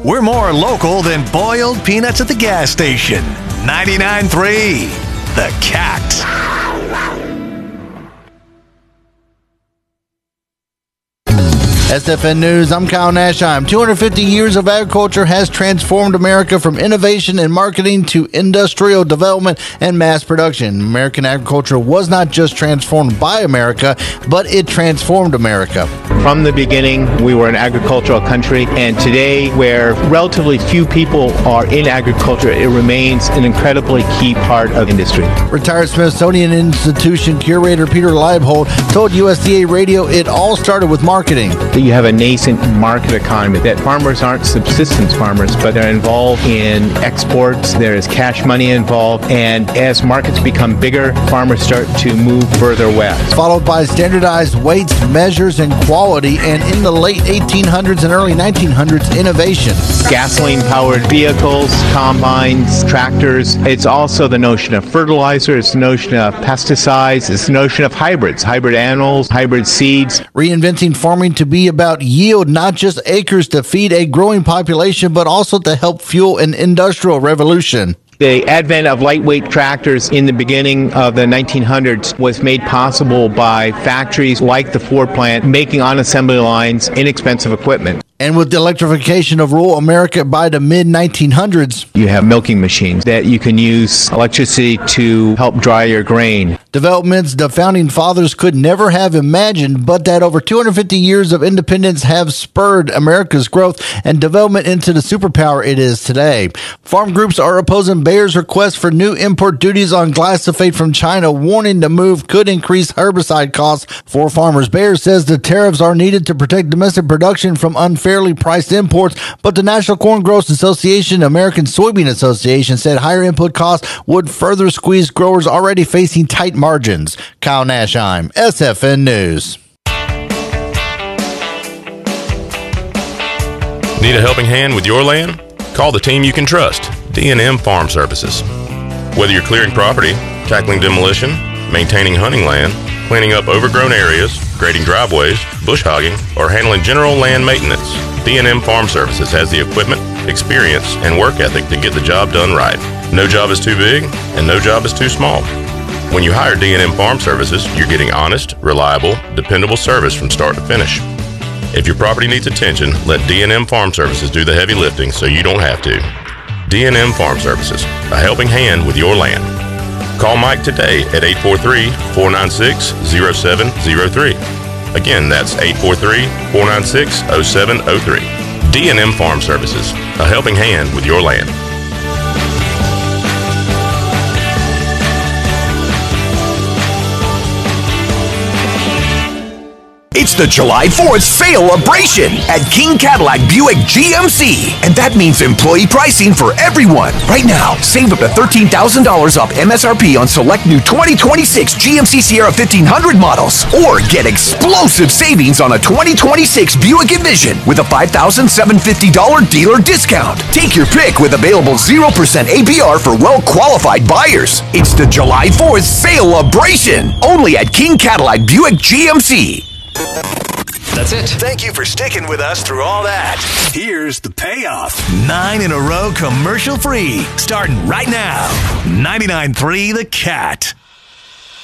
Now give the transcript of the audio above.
We're more local than boiled peanuts at the gas station. 99.3 The Cat. SFN News, I'm Kyle Nashheim. 250 years of agriculture has transformed America from innovation and marketing to industrial development and mass production. American agriculture was not just transformed by America, but it transformed America. From the beginning, we were an agricultural country, and today, where relatively few people are in agriculture, it remains an incredibly key part of industry. Retired Smithsonian Institution curator Peter Leibhold told USDA Radio it all started with marketing. You have a nascent market economy, that farmers aren't subsistence farmers, but they're involved in exports, there is cash money involved, and as markets become bigger, farmers start to move further west. Followed by standardized weights, measures, and quality, and in the late 1800s and early 1900s, innovation. Gasoline-powered vehicles, combines, tractors. It's also the notion of fertilizer, it's the notion of pesticides, it's the notion of hybrids, hybrid animals, hybrid seeds. Reinventing farming to be about yield, not just acres to feed a growing population, but also to help fuel an industrial revolution. The advent of lightweight tractors in the beginning of the 1900s was made possible by factories like the Ford plant making on assembly lines inexpensive equipment. And with the electrification of rural America by the mid-1900s, you have milking machines that you can use electricity to help dry your grain. Developments the founding fathers could never have imagined, but that over 250 years of independence have spurred America's growth and development into the superpower it is today. Farm groups are opposing Bayer's request for new import duties on glyphosate from China, warning the move could increase herbicide costs for farmers. Bayer says the tariffs are needed to protect domestic production from unfairly priced imports, but the National Corn Growers Association, American Soybean Association said higher input costs would further squeeze growers already facing tight margins. Kyle Nashheim, SFN News. Need a helping hand with your land? Call the team you can trust, D&M Farm Services. Whether you're clearing property, tackling demolition, maintaining hunting land, cleaning up overgrown areas, grading driveways, bush hogging, or handling general land maintenance, D&M Farm Services has the equipment, experience, and work ethic to get the job done right. No job is too big, and no job is too small. When you hire D&M Farm Services, you're getting honest, reliable, dependable service from start to finish. If your property needs attention, let D&M Farm Services do the heavy lifting so you don't have to. D&M Farm Services, a helping hand with your land. Call Mike today at 843-496-0703. Again, that's 843-496-0703. D&M Farm Services, a helping hand with your land. It's the July 4th Sale-a-bration at King Cadillac Buick GMC. And that means employee pricing for everyone. Right now, save up to $13,000 off MSRP on select new 2026 GMC Sierra 1500 models. Or get explosive savings on a 2026 Buick Envision with a $5,750 dealer discount. Take your pick with available 0% APR for well-qualified buyers. It's the July 4th Sale-a-bration. Only at King Cadillac Buick GMC. That's it. Thank you for sticking with us through all that. Here's the payoff. 9 in a row commercial free. Starting right now. 99.3 The Cat.